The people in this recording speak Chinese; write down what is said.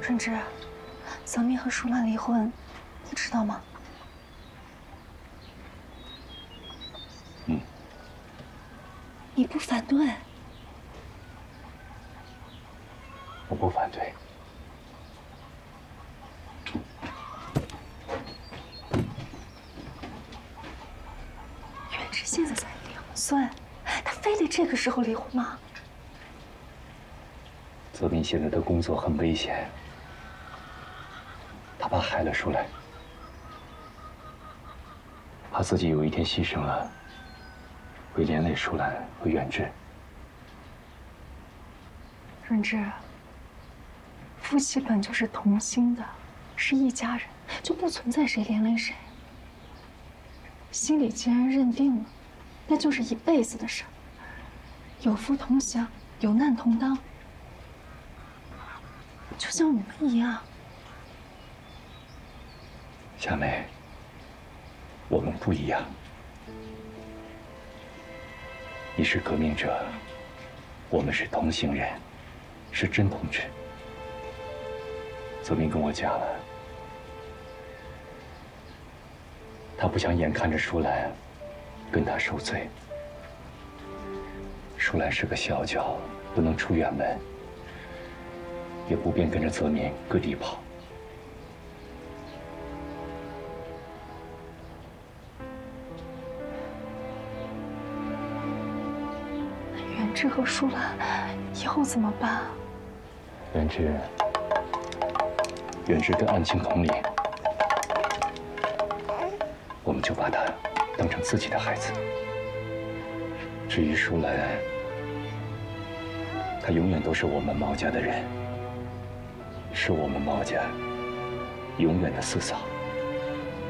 润之，泽明和舒兰离婚，你知道吗？ 嗯。 你不反对？ 我不反对。 元之现在才2岁，他非得这个时候离婚吗？ 泽明现在的工作很危险，他怕害了舒兰，怕自己有一天牺牲了，会连累舒兰和远志。 润之，夫妻本就是同心的，是一家人，就不存在谁连累谁。心里既然认定了，那就是一辈子的事儿。有福同享，有难同当，就像我们一样。 夏梅，我们不一样。你是革命者，我们是同行人，是真同志。泽明跟我讲了，他不想眼看着舒兰跟他受罪。舒兰是个小脚，不能出远门，也不便跟着泽明各地跑。 远志和舒兰以后怎么办？ 远志跟安庆同龄，我们就把他当成自己的孩子。至于舒兰，他永远都是我们毛家的人，是我们毛家永远的四嫂。